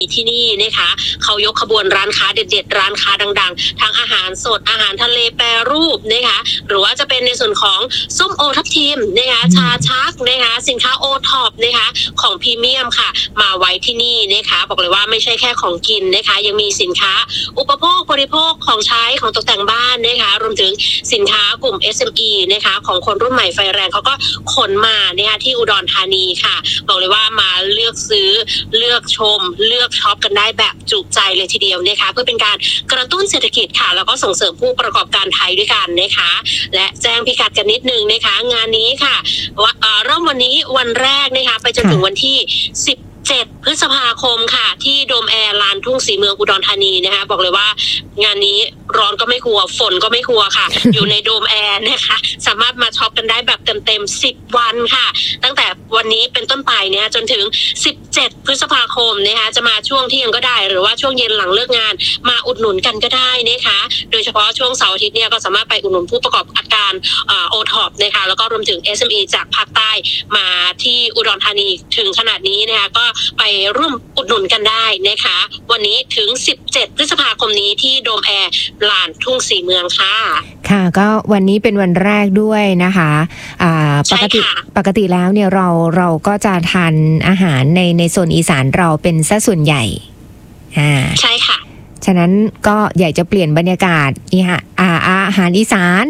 ที่นี่นะคะเขายกขบวนร้านค้าเด็ดๆร้านค้าดังๆทั้งอาหารสดอาหารทะเลแปรรูปนะคะหรือว่าจะเป็นในส่วนของส้มโอทับทิมนะคะชาชักนะคะสินค้าโอท็อปนะคะของพรีเมียมค่ะมาไว้ที่นี่นะคะบอกเลยว่าไม่ใช่แค่ของกินนะคะยังมีสินค้าอุปโภคบริโภคของใช้ของตกแต่งบ้านนะคะรวมถึงสินค้ากลุ่ม SME นะคะของคนรุ่นใหม่ไฟแรงเขาก็ขนมานะคะที่อุดรธานีค่ะบอกเลยว่ามาเลือกซื้อเลือกชมเลือกช็อปกันได้แบบจุใจเลยทีเดียวนะคะเพื่อเป็นการกระตุ้นเศรษฐกิจค่ะแล้วก็ส่งเสริมผู้ประกอบการไทยด้วยกันนะคะและแจ้งพิกัดกันนิดนึงนะคะงานนี้ค่ะเริ่มวันนี้วันแรกนะคะไปจนถึงวันที่7 พฤษภาคมค่ะที่โดมแอร์ลานทุ่งศรีเมืองอุดรธานีนะคะบอกเลยว่างานนี้ร้อนก็ไม่กลัวฝนก็ไม่กลัวค่ะ อยู่ในโดมแอร์นะคะสามารถมาช็อปกันได้แบบเต็ม10 วันค่ะตั้งแต่วันนี้เป็นต้นไปเนี่ยจนถึง17 พฤษภาคมนะคะจะมาช่วงเที่ยงก็ได้หรือว่าช่วงเย็นหลังเลิกงานมาอุดหนุนกันก็ได้นะคะโดยเฉพาะช่วงเสาร์อาทิตย์เนี่ยก็สามารถไปอุดหนุนผู้ประกอบการโอท็อปนะคะแล้วก็รวมถึง SME จากภาคใต้มาที่อุดรธานีถึงขนาดนี้นะคะก็ไปร่วมอุดหนุนกันได้นะคะวันนี้ถึง17 พฤษภาคมนี้ที่โดมแอร์ลานทุ่งศรีเมืองค่ะค่ะก็วันนี้เป็นวันแรกด้วยนะคะปกติแล้วเนี่ยเราก็จะทานอาหารในโซนอีสานเราเป็นซะส่วนใหญ่ใช่ค่ะฉะนั้นก็อยากจะเปลี่ยนบรรยากาศอาหารอีสาน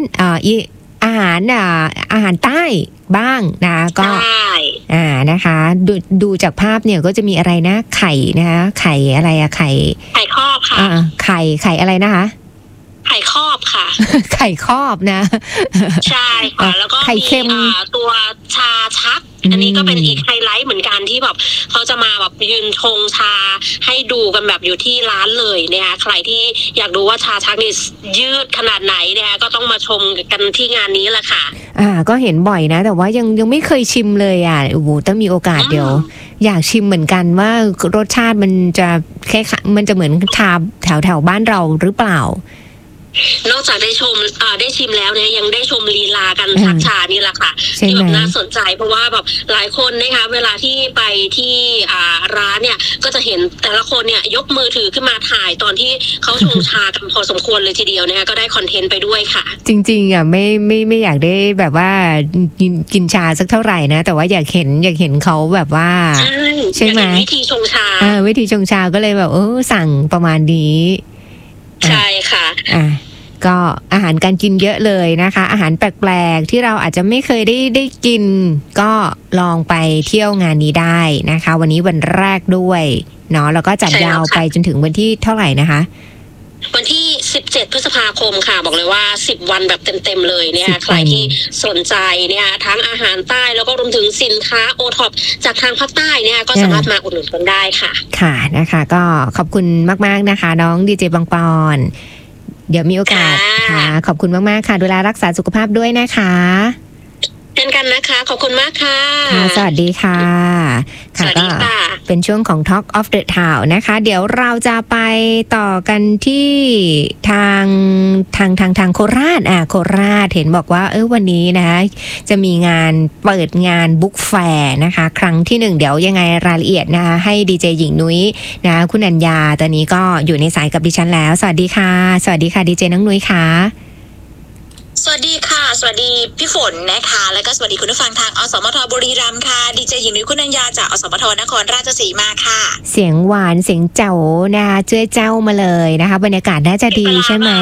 อาหารใต้บ้างนะก็นะคะดูจากภาพเนี่ยก็จะมีอะไรนะไข่นะคะไข่อะไรไข่ครอบค่ะไข่อะไรนะคะไข่ครอบค่ะไข่ครอบนะใช่ค่ะแล้วก็มีตัวชาชักอันนี้ก็เป็นอีกไฮไลท์เหมือนกันที่แบบเขาจะมาแบบยืนชงชาให้ดูกันแบบอยู่ที่ร้านเลยนะคะใครที่อยากดูว่าชาชักนี่ยืดขนาดไหนนะคะก็ต้องมาชมกันที่งานนี้แหละค่ะก็เห็นบ่อยนะแต่ว่ายังไม่เคยชิมเลยโอ้โหต้องมีโอกาสเดี๋ยวอยากชิมเหมือนกันว่ารสชาติมันจะมันจะเหมือนชาแถวบ้านเราหรือเปล่านอกจากได้ชิมแล้วเนี่ยยังได้ชมลีลากันชักชานี่แหละค่ะที่แบบน่าสนใจเพราะว่าแบบหลายคนนะคะเวลาที่ไปที่ร้านเนี่ยก็จะเห็นแต่ละคนเนี่ยยกมือถือขึ้นมาถ่ายตอนที่เขาชงชากันพอสมควรเลยทีเดียวนะคะก็ได้คอนเทนต์ไปด้วยค่ะจริงๆไม่อยากได้แบบว่ากินชาสักเท่าไหร่นะแต่ว่าอยากเห็นเขาแบบว่าใช่ไหมวิธีชงชาวิธีชงชาก็เลยแบบสั่งประมาณนี้ใช่ค่ะก็อาหารการกินเยอะเลยนะคะอาหารแปลกๆที่เราอาจจะไม่เคยได้กินก็ลองไปเที่ยวงานนี้ได้นะคะวันนี้วันแรกด้วยเนาะแล้วก็จัดยาวไปจนถึงวันที่เท่าไหร่นะคะวันที่17 พฤษภาคมค่ะบอกเลยว่า10 วันแบบเต็มๆเลยเนี่ยใครที่สนใจเนี่ยทั้งอาหารใต้แล้วก็รวมถึงสินค้าโอท็อปจากทางภาคใต้เนี่ยก็สามารถมาอุดหนุนกันได้ค่ะค่ะนะคะก็ขอบคุณมากๆนะคะน้องดีเจบางปอนเดี๋ยวมีโอกาสค่ะขอบคุณมากๆค่ะดูแลรักษาสุขภาพด้วยนะคะเช่นกันนะคะขอบคุณมากค่ะสวัสดีค่ะสวัสดีค่ะเป็นช่วงของ Talk of the Town นะคะเดี๋ยวเราจะไปต่อกันที่ทางโคราชโคราชเห็นบอกว่าวันนี้นะคะจะมีงานเปิดงานบุ๊กแฟร์นะคะครั้งที่1เดี๋ยวยังไงรายละเอียดนะคะให้ดีเจหญิงนุ้ยนะคุณอัญญาตอนนี้ก็อยู่ในสายกับดิฉันแล้วสวัสดีค่ะสวัสดีค่ะดีเจน้องนุ้ยค่ะสวัสดีค่ะสวัสดีพี่ฝนนะคะแล้วก็สวัสดีคุณผู้ฟังทางอสมทบุรีรัมย์ค่ะดีเจหญิงนุ้ยคุณัญญาจากอสมทนครราชสีมาค่ะเสียงหวานเสียงเจ๋วนะคะเจ้ยเจ้ามาเลยนะคะบรรยากาศน่าจะดีใช่ไหม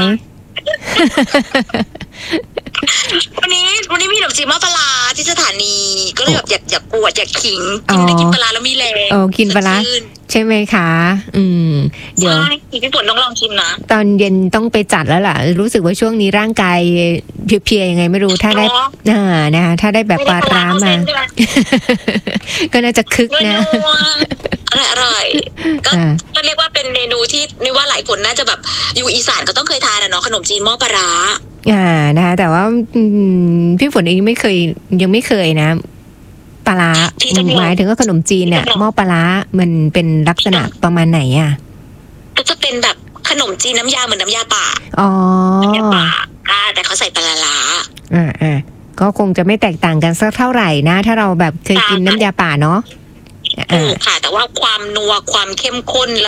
วันนี้มีขนมจีนหม้อปลาร้าที่สถานีก็เลยแบบอยากปวดอยากขิงกินปลาร้าแล้วมีแรงกินปลาร้าใช่ไหมคะเดี๋ยวพี่ฝนต้องลองชิมนะตอนเย็นต้องไปจัดแล้วล่ะรู้สึกว่าช่วงนี้ร่างกายเพลียๆยังไงไม่รู้ถ้าได้นะคะถ้าได้แบบปลาร้ามาก็น่าจะคึกนะอร่อยก็เรียกว่าเป็นเมนูที่นึกว่าหลายคนน่าจะแบบอยู่อีสานก็ต้องเคยทานนะเนาะขนมจีนหม้อปลาร้านะคะแต่ว่าพี่ฝนเองยังไม่เคยนะปลาร้าหมายถึงว่าขนมจีนเนี่ยหม้อปลาร้ามันเป็นลักษณะประมาณไหนก็จะเป็นแบบขนมจีนน้ำยาเหมือนน้ำยาป่าน้ำยาป่าแต่เขาใส่ปลาร้าก็คงจะไม่แตกต่างกันสักเท่าไหร่นะถ้าเราแบบเคยกินน้ำยาป่าเนาะค่ะแต่ว่าความนัวความเข้มข้น